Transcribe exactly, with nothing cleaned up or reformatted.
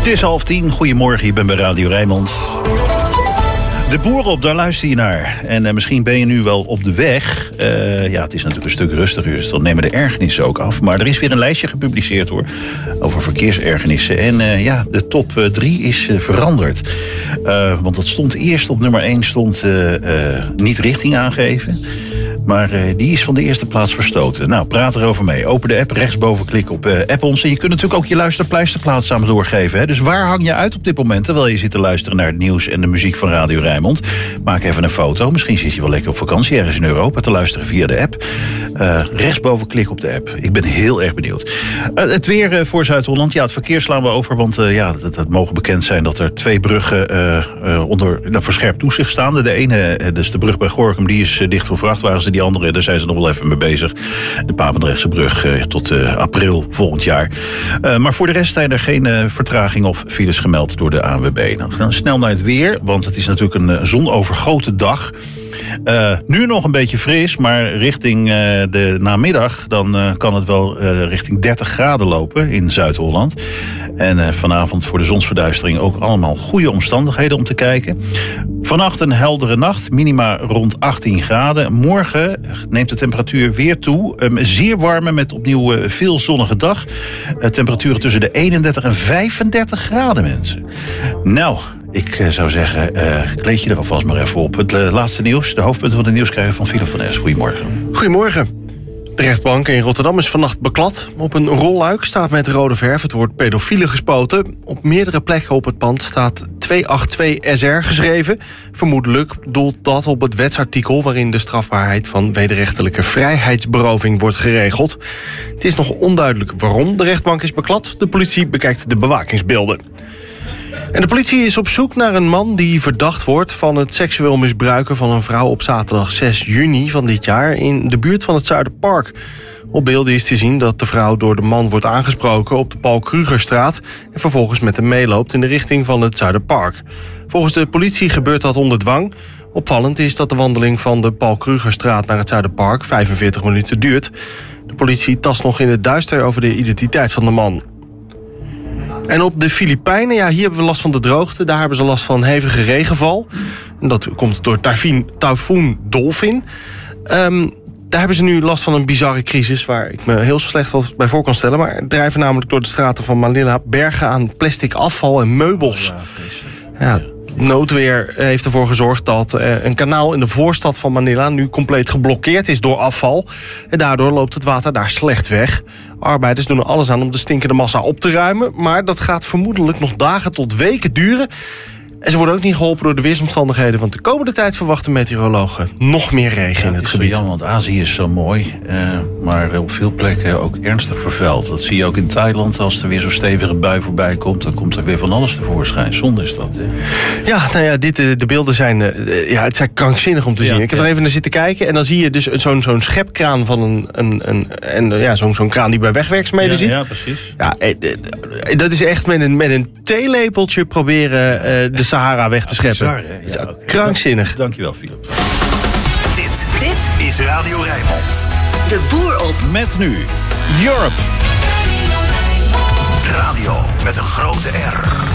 Het is half tien. Goedemorgen, je bent bij Radio Rijnmond. De boeren op, daar luister je naar. En uh, misschien ben je nu wel op de weg. Uh, ja, het is natuurlijk een stuk rustiger, dus dan nemen de ergernissen ook af. Maar er is weer een lijstje gepubliceerd, hoor, over verkeersergernissen. En uh, ja, de top drie is uh, veranderd. Uh, want dat stond eerst op nummer één, stond uh, uh, niet richting aangeven. Maar uh, die is van de eerste plaats verstoten. Nou, praat erover mee. Open de app, rechtsboven klik op uh, app ons. En je kunt natuurlijk ook je luisterpleisterplaats samen doorgeven. Hè? Dus waar hang je uit op dit moment, terwijl je zit te luisteren naar het nieuws en de muziek van Radio Rijnmond? Maak even een foto. Misschien zit je wel lekker op vakantie ergens in Europa te luisteren via de app. Uh, rechtsboven klik op de app. Ik ben heel erg benieuwd. Uh, het weer uh, voor Zuid-Holland. Ja, het verkeer slaan we over, want uh, ja, het, het mogen bekend zijn dat er twee bruggen uh, uh, onder uh, verscherpt toezicht staan. De ene, uh, dus de brug bij Gorinchem, die is uh, dicht voor vrachtwagens. Die andere, daar zijn ze nog wel even mee bezig. De Papendrechtse brug uh, tot uh, april volgend jaar. Uh, maar voor de rest zijn er geen uh, vertraging of files gemeld door de A N W B. Dan gaan we snel naar het weer, want het is natuurlijk een uh, zonovergoten dag. Uh, nu nog een beetje fris, maar richting uh, de namiddag dan uh, kan het wel uh, richting dertig graden lopen in Zuid-Holland. En uh, vanavond voor de zonsverduistering ook allemaal goede omstandigheden om te kijken. Vannacht een heldere nacht, minima rond achttien graden. Morgen neemt de temperatuur weer toe. Een zeer warme met opnieuw uh, veel zonnige dag. Uh, temperaturen tussen de eenendertig en vijfendertig graden, mensen. Nou, ik uh, zou zeggen, uh, kleed je er alvast maar even op. Het uh, laatste nieuws, de hoofdpunten van het nieuws krijgen van Philip van Es. Goedemorgen. Goedemorgen. De rechtbank in Rotterdam is vannacht beklad. Op een rolluik staat met rode verf het woord pedofiele gespoten. Op meerdere plekken op het pand staat tweehonderdtweeëntachtig S R geschreven. Vermoedelijk doelt dat op het wetsartikel waarin de strafbaarheid van wederrechtelijke vrijheidsberoving wordt geregeld. Het is nog onduidelijk waarom de rechtbank is beklad. De politie bekijkt de bewakingsbeelden. En de politie is op zoek naar een man die verdacht wordt van het seksueel misbruiken van een vrouw op zaterdag zes juni van dit jaar in de buurt van het Zuiderpark. Op beelden is te zien dat de vrouw door de man wordt aangesproken op de Paul Krugerstraat en vervolgens met hem meeloopt in de richting van het Zuiderpark. Volgens de politie gebeurt dat onder dwang. Opvallend is dat de wandeling van de Paul Krugerstraat naar het Zuiderpark vijfenveertig minuten duurt. De politie tast nog in het duister over de identiteit van de man. En op de Filipijnen, ja, hier hebben we last van de droogte. Daar hebben ze last van hevige regenval. En dat komt door tyfoon Dolphin. Um, daar hebben ze nu last van een bizarre crisis waar ik me heel slecht wat bij voor kan stellen. Maar er drijven namelijk door de straten van Manila bergen aan plastic afval en meubels. Oh ja, vreselijk. Ja, noodweer heeft ervoor gezorgd dat uh, een kanaal in de voorstad van Manila nu compleet geblokkeerd is door afval. En daardoor loopt het water daar slecht weg. Arbeiders doen er alles aan om de stinkende massa op te ruimen. Maar dat gaat vermoedelijk nog dagen tot weken duren. En ze worden ook niet geholpen door de weersomstandigheden. Want de komende tijd verwachten meteorologen nog meer regen ja, in het, het gebied. Is jammer, want Azië is zo mooi. Uh, maar op veel plekken ook ernstig vervuild. Dat zie je ook in Thailand. Als er weer zo'n stevige bui voorbij komt, dan komt er weer van alles tevoorschijn. Zonde is dat, hè? Ja, nou ja, dit, de beelden zijn, uh, ja, het zijn krankzinnig om te zien. Ja, ik heb ja. er even naar zitten kijken. En dan zie je dus zo'n, zo'n schepkraan van een... een, een en, ja, zo'n, zo'n kraan die bij wegwerkzaamheden ja, zit. Ja, precies. Ja, uh, dat is echt met een, met een theelepeltje proberen uh, de Sahara weg te scheppen. Bizar, het is ja, okay. krankzinnig. Dankjewel, Philip. Dit, dit is Radio Rijnmond. De boer op. Met nu Europe. Radio met een grote R.